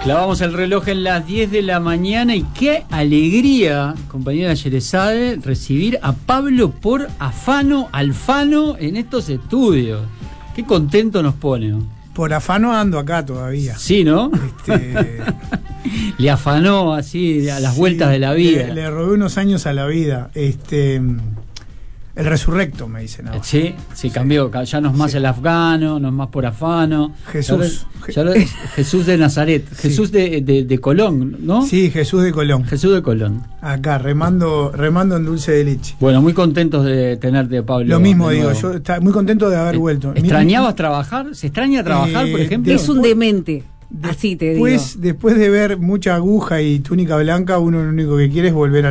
Clavamos el reloj en las 10 de la mañana y qué alegría, compañera Yerezade, recibir a Pablo por Alfano en estos estudios. Qué contento nos pone, ¿no? Por afano ando acá todavía. Sí, ¿no? Le afanó así a las vueltas de la vida. Le robé unos años a la vida. El resurrecto, me dicen ahora. Sí, cambió. Ya no es más el afgano, no es más por afano. Jesús. Jesús de Nazaret. Sí. Jesús de Colón, ¿no? Sí, Jesús de Colón. Jesús de Colón. Acá, remando en dulce de leche. Bueno, muy contentos de tenerte, Pablo. Lo mismo digo, yo estaba muy contento de haber vuelto. ¿Extrañabas trabajar? ¿Se extraña trabajar, por ejemplo? Es un demente. Así te digo. Después de ver mucha aguja y túnica blanca, uno lo único que quiere es volver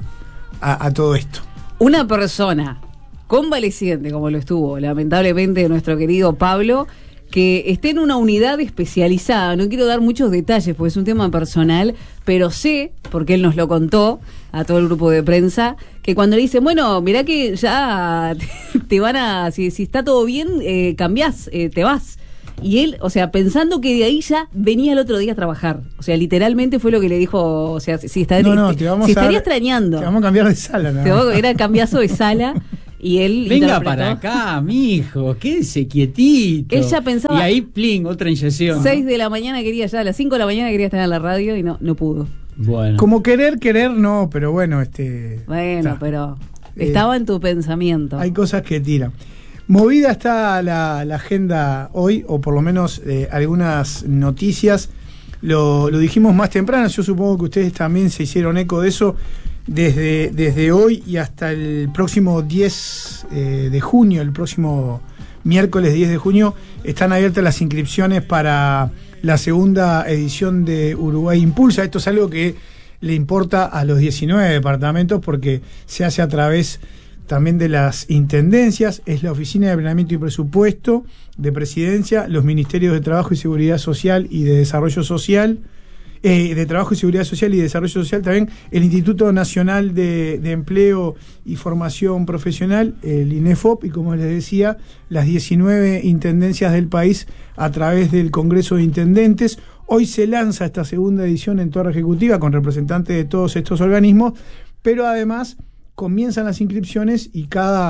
a todo esto. Una persona convaleciente, como lo estuvo lamentablemente nuestro querido Pablo, que esté en una unidad especializada. No quiero dar muchos detalles porque es un tema personal, pero sé, porque él nos lo contó a todo el grupo de prensa, que cuando le dicen, bueno, mirá que ya te van a, si está todo bien, cambiás, te vas. Y él, o sea, pensando que de ahí ya venía el otro día a trabajar. O sea, literalmente fue lo que le dijo, o sea, si estaría extrañando. Te vamos a cambiar de sala, ¿no? Era el cambiazo de sala. Y él venga para acá, mijo, quédese quietito. Él ya pensaba. Y ahí, pling, otra inyección. 6 de la mañana quería ya, a las 5 de la mañana quería estar en la radio y no pudo. Bueno. Como querer, no, pero bueno, Bueno, pero estaba en tu pensamiento. Hay cosas que tiran. Movida está la agenda hoy, o por lo menos algunas noticias. Lo dijimos más temprano, yo supongo que ustedes también se hicieron eco de eso. Desde hoy y hasta el próximo 10 de junio, el próximo miércoles 10 de junio, están abiertas las inscripciones para la segunda edición de Uruguay Impulsa. Esto es algo que le importa a los 19 departamentos porque se hace a través también de las intendencias. Es la Oficina de Planeamiento y Presupuesto de Presidencia, los Ministerios de Trabajo y Seguridad Social y de Desarrollo Social, de Trabajo y Seguridad Social y Desarrollo Social, también el Instituto Nacional de Empleo y Formación Profesional, el INEFOP, y como les decía, las 19 intendencias del país a través del Congreso de Intendentes. Hoy se lanza esta segunda edición en Torre Ejecutiva con representantes de todos estos organismos, pero además comienzan las inscripciones y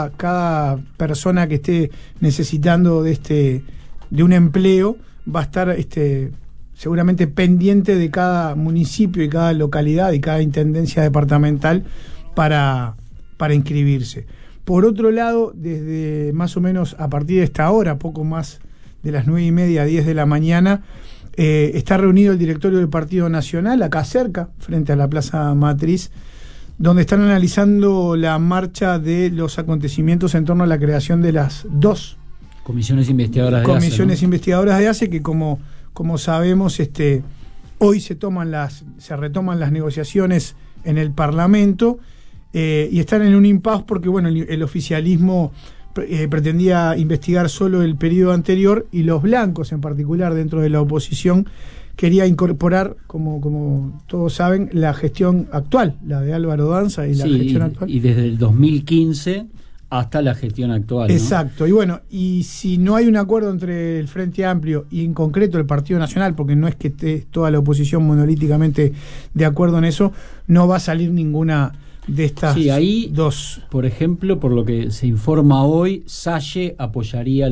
cada persona que esté necesitando de un empleo va a estar seguramente pendiente de cada municipio y cada localidad y cada intendencia departamental para inscribirse. Por otro lado, desde más o menos a partir de esta hora, poco más de las 9:30, 10 de la mañana, está reunido el directorio del Partido Nacional, acá cerca, frente a la Plaza Matriz, donde están analizando la marcha de los acontecimientos en torno a la creación de las dos comisiones investigadoras investigadoras de ACE, que como sabemos, hoy se retoman las negociaciones en el Parlamento y están en un impasse porque bueno, el oficialismo pretendía investigar solo el periodo anterior y los blancos en particular dentro de la oposición quería incorporar, como todos saben, la gestión actual, la de Álvaro Danza y la gestión actual. Y desde el 2015 hasta la gestión actual, ¿no? Exacto, y bueno, y si no hay un acuerdo entre el Frente Amplio y en concreto el Partido Nacional, porque no es que esté toda la oposición monolíticamente de acuerdo en eso, no va a salir ninguna de estas dos. Por ejemplo, por lo que se informa hoy, Salle apoyaría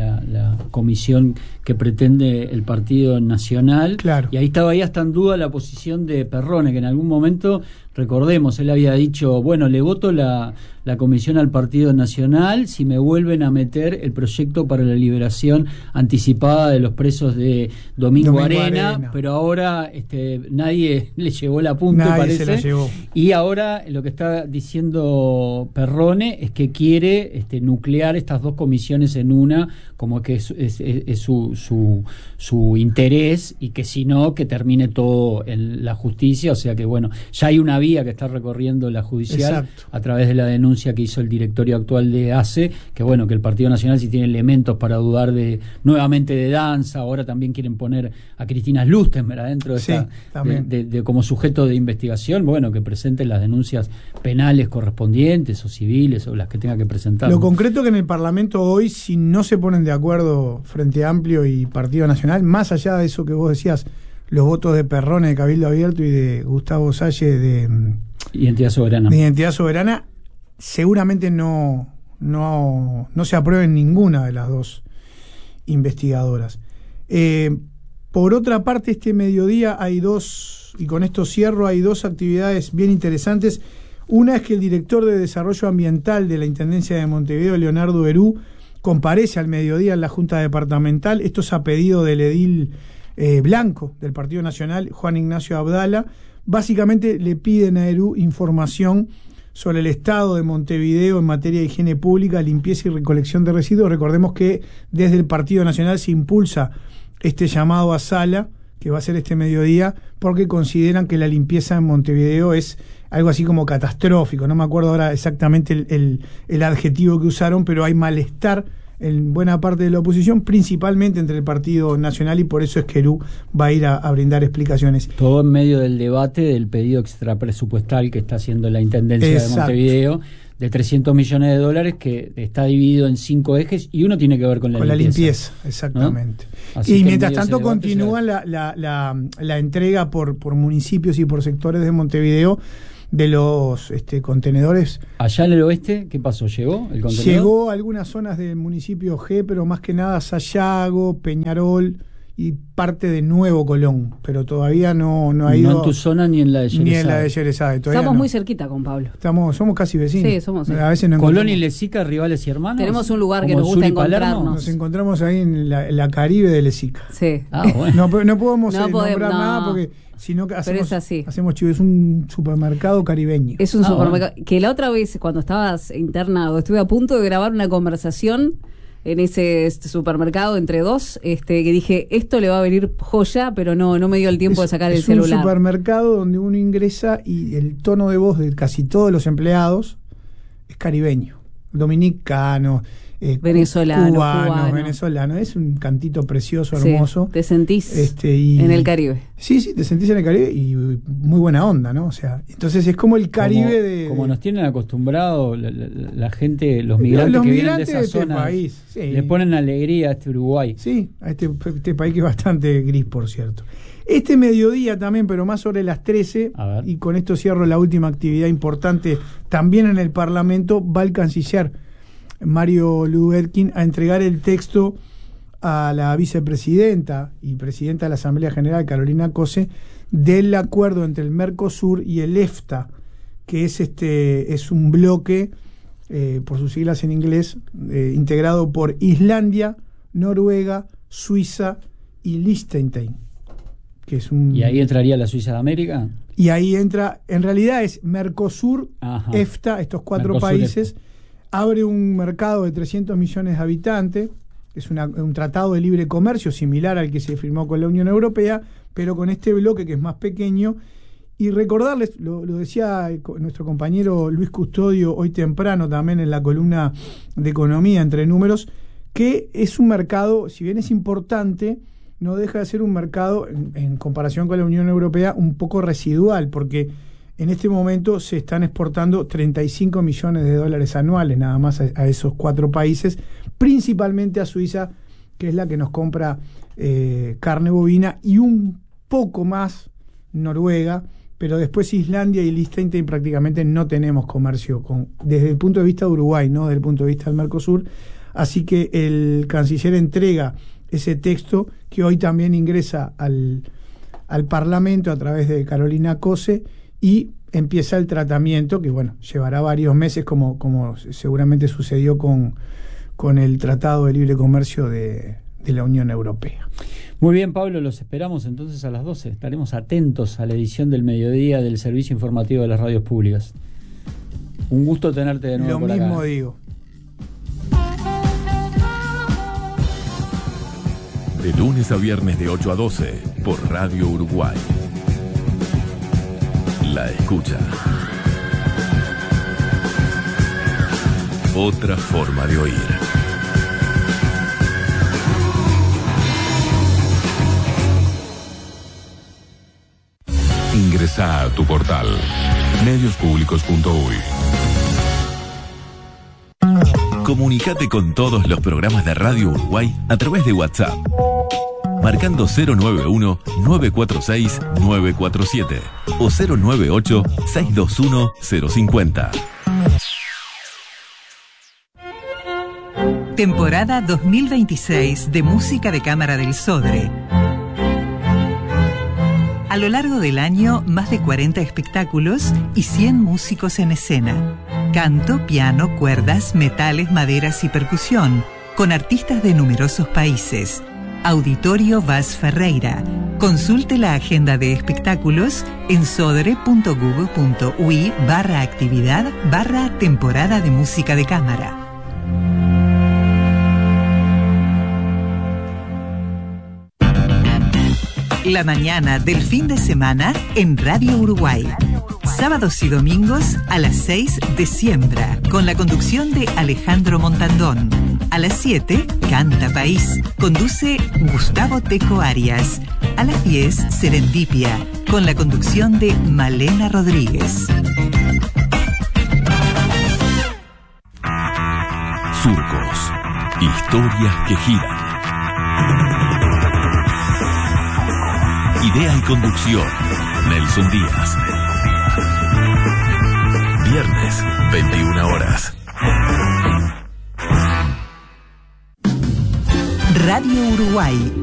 la comisión que pretende el Partido Nacional. Claro. Y ahí está en duda la posición de Perrone, que en algún momento, recordemos, él había dicho, bueno, le voto la comisión al Partido Nacional si me vuelven a meter el proyecto para la liberación anticipada de los presos de Domingo Arena, pero ahora nadie le llevó la punta, parece. Se la llevó. Y ahora lo que está diciendo Perrone es que quiere nuclear estas dos comisiones en una, como que es su interés, y que si no, que termine todo en la justicia. O sea que bueno, ya hay una vía que está recorriendo la judicial. Exacto. A través de la denuncia que hizo el directorio actual de ACE, que bueno, que el Partido Nacional, si tiene elementos para dudar nuevamente de Danza, ahora también quieren poner a Cristina Lustenberg adentro de como sujeto de investigación, bueno, que presenten las denuncias penales correspondientes o civiles o las que tenga que presentar. Lo concreto que en el Parlamento hoy, si no se ponen de acuerdo Frente Amplio y Partido Nacional, más allá de eso que vos decías, los votos de Perrone de Cabildo Abierto y de Gustavo Salle de Identidad Soberana. De Identidad Soberana, seguramente no se aprueben ninguna de las dos investigadoras. Por otra parte, este mediodía hay dos, y con esto cierro, hay dos actividades bien interesantes. Una es que el director de Desarrollo Ambiental de la Intendencia de Montevideo, Leonardo Herú, comparece al mediodía en la Junta Departamental. Esto es a pedido del edil blanco del Partido Nacional, Juan Ignacio Abdala. Básicamente le piden a Herú información sobre el estado de Montevideo en materia de higiene pública, limpieza y recolección de residuos. Recordemos que desde el Partido Nacional se impulsa este llamado a sala, que va a ser este mediodía, porque consideran que la limpieza en Montevideo es algo así como catastrófico. No me acuerdo ahora exactamente el adjetivo que usaron, pero hay malestar en buena parte de la oposición, principalmente entre el Partido Nacional, y por eso es que Herú va a ir a brindar explicaciones. Todo en medio del debate del pedido extrapresupuestal que está haciendo la Intendencia de Montevideo, de $300 millones, que está dividido en 5 ejes, y uno tiene que ver con la limpieza. Exactamente. ¿No? Y mientras tanto continúa la entrega por municipios y por sectores de Montevideo de los contenedores. Allá en el oeste, ¿qué pasó? ¿Llegó el contenedor? Llegó a algunas zonas del municipio G, pero más que nada Sayago, Peñarol y parte de Nuevo Colón, pero todavía no ha ido. No en tu zona ni en la de Yerezade. Ni en la de Yerezade. Estamos muy cerquita con Pablo. Somos casi vecinos. Sí, somos. A veces Colón y Lezica, rivales y hermanos. Tenemos un lugar que nos gusta encontrarnos. Nos encontramos ahí en la Caribe de Lezica. Sí. Bueno. No podemos nombrar nada porque sino que hacemos chivo. Es un supermercado caribeño. Es un supermercado. Bueno. Que la otra vez, cuando estabas internado, estuve a punto de grabar una conversación en ese supermercado entre dos, que dije, esto le va a venir joya, pero no me dio el tiempo de sacar el celular. Es un supermercado donde uno ingresa y el tono de voz de casi todos los empleados es caribeño, dominicano, venezolano, cubano. Venezolano. Es un cantito precioso, hermoso. Te sentís en el Caribe. Sí, te sentís en el Caribe y muy buena onda, ¿no? O sea, entonces es como el Caribe como nos tienen acostumbrado la gente, los migrantes que vienen de esa zona. País, sí. Le ponen alegría a este Uruguay. Sí, a este país que es bastante gris, por cierto. Este mediodía también, pero más sobre las 13, y con esto cierro la última actividad importante, también en el Parlamento, va el canciller Mario Lubetkin a entregar el texto a la vicepresidenta y presidenta de la Asamblea General, Carolina Cose, del acuerdo entre el Mercosur y el EFTA, que es un bloque, por sus siglas en inglés, integrado por Islandia, Noruega, Suiza y Liechtenstein. ¿Y ahí entraría la Suiza de América? Y ahí entra, en realidad es Mercosur, EFTA, estos 4 países. EFTA. Abre un mercado de 300 millones de habitantes, es un tratado de libre comercio similar al que se firmó con la Unión Europea, pero con este bloque que es más pequeño. Y recordarles, lo decía nuestro compañero Luis Custodio hoy temprano también en la columna de Economía entre números, que es un mercado, si bien es importante, no deja de ser un mercado, en comparación con la Unión Europea, un poco residual, porque en este momento se están exportando $35 millones anuales nada más a esos 4 países, principalmente a Suiza, que es la que nos compra carne bovina, y un poco más Noruega, pero después Islandia y Liechtenstein prácticamente no tenemos comercio desde el punto de vista de Uruguay, no desde el punto de vista del Mercosur. Así que el canciller entrega ese texto que hoy también ingresa al Parlamento a través de Carolina Cose, y empieza el tratamiento que, llevará varios meses, como seguramente sucedió con el Tratado de Libre Comercio de la Unión Europea. Muy bien, Pablo, los esperamos entonces a las 12. Estaremos atentos a la edición del mediodía del Servicio Informativo de las Radios Públicas. Un gusto tenerte de nuevo por acá. Lo mismo digo. De lunes a viernes de 8 a 12 por Radio Uruguay. La escucha. Otra forma de oír. Ingresa a tu portal mediospublicos.uy. Comunicate con todos los programas de Radio Uruguay a través de WhatsApp. marcando 091-946-947 o 098-621-050. Temporada 2026 de Música de Cámara del Sodre. A lo largo del año, más de 40 espectáculos y 100 músicos en escena. Canto, piano, cuerdas, metales, maderas y percusión, con artistas de numerosos países. Auditorio Vaz Ferreira. Consulte la agenda de espectáculos en sodre.google.ui/actividad/temporada de música de cámara. La mañana del fin de semana en Radio Uruguay. Sábados y domingos a las 6 de Siembra, con la conducción de Alejandro Montandón. A las 7, Canta País. Conduce Gustavo Teco Arias. A las 10, Serendipia, con la conducción de Malena Rodríguez. Surcos. Historias que giran. Idea y conducción, Nelson Díaz. Viernes, 21 horas. Radio Uruguay.